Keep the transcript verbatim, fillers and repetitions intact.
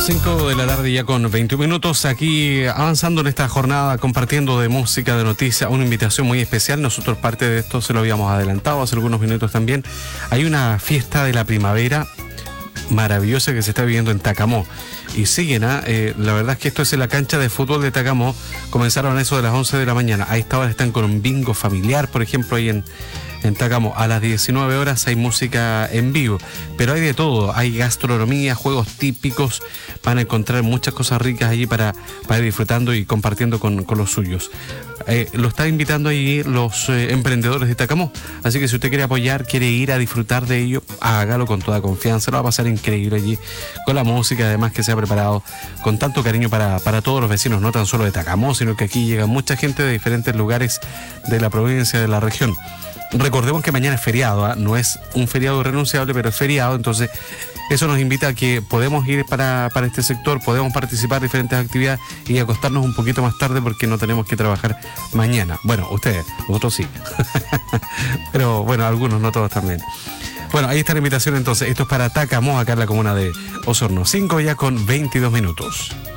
cinco de la tarde ya con veintiún minutos, aquí avanzando en esta jornada, compartiendo de música, de noticias, una invitación muy especial. Nosotros parte de esto se lo habíamos adelantado hace algunos minutos también. Hay una fiesta de la primavera maravillosa que se está viviendo en Tacamó y siguen, ¿eh? Eh, la verdad es que esto es en la cancha de fútbol de Tacamó. Comenzaron a eso de las once de la mañana. A esta hora están con un bingo familiar, por ejemplo, ahí en En Tacamó. A las diecinueve horas hay música en vivo, pero hay de todo, hay gastronomía, juegos típicos, van a encontrar muchas cosas ricas allí para, para ir disfrutando y compartiendo con, con los suyos. Eh, lo están invitando allí los eh, emprendedores de Tacamó, así que si usted quiere apoyar, quiere ir a disfrutar de ello, hágalo con toda confianza, lo va a pasar increíble allí, con la música además que se ha preparado con tanto cariño para, para todos los vecinos, no tan solo de Tacamó, sino que aquí llega mucha gente de diferentes lugares de la provincia, de la región. Recordemos que mañana es feriado, ¿eh? No es un feriado irrenunciable, pero es feriado, entonces eso nos invita a que podemos ir para, para este sector, podemos participar en diferentes actividades y acostarnos un poquito más tarde porque no tenemos que trabajar mañana. Bueno, ustedes, nosotros sí, pero bueno, algunos, no todos también. Bueno, ahí está la invitación entonces, esto es para Tacamó, acá en la comuna de Osorno. cinco ya con veintidós minutos.